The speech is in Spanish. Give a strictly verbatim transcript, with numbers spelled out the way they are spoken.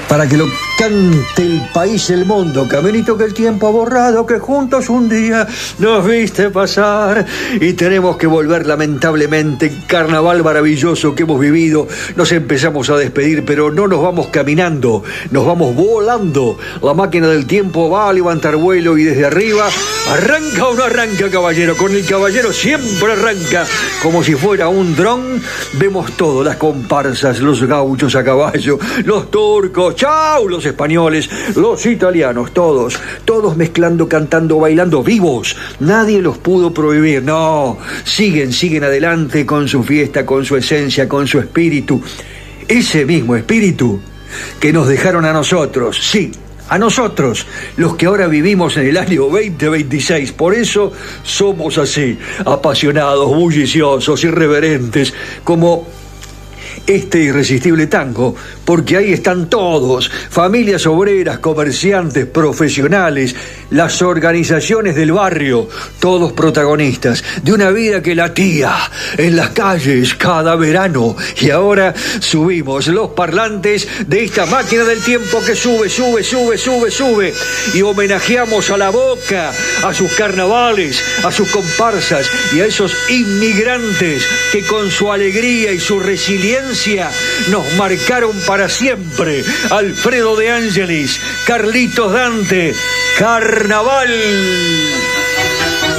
para que lo cante el país y el mundo. Caminito que el tiempo ha borrado, que juntos un día nos viste pasar. Y tenemos que volver, lamentablemente. Carnaval maravilloso que hemos vivido. Nos empezamos a despedir, pero no nos vamos caminando, nos vamos volando. La máquina del tiempo va a levantar vuelo y desde arriba arranca o no arranca, caballero. Con el caballero siempre arranca como si fuera un dron. Vemos todo, las comparsas, los gauchos a caballo, los turcos, chau, los españoles, los italianos, todos, todos mezclando, cantando, bailando, vivos. Nadie los pudo prohibir, no, siguen, siguen adelante con su fiesta, con su esencia, con su espíritu. Ese mismo espíritu que nos dejaron a nosotros, sí, a nosotros, los que ahora vivimos en el año veinte veintiséis. Por eso somos así, apasionados, bulliciosos, irreverentes, como este irresistible tango, porque ahí están todos, familias obreras, comerciantes, profesionales, las organizaciones del barrio, todos protagonistas de una vida que latía en las calles cada verano. Y ahora subimos los parlantes de esta máquina del tiempo que sube, sube, sube, sube, sube, y homenajeamos a La Boca, a sus carnavales, a sus comparsas y a esos inmigrantes que con su alegría y su resiliencia nos marcaron para siempre. Alfredo de Ángelis, Carlitos Dante, Carnaval.